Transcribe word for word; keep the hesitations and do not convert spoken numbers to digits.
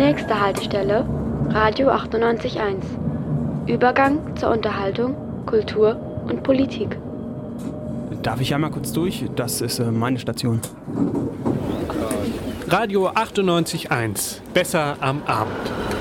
Nächste Haltestelle, Radio achtundneunzig Komma eins. Übergang zur Unterhaltung, Kultur und Politik. Darf ich einmal kurz durch? Das ist äh, meine Station. Radio achtundneunzig Komma eins. Besser am Abend.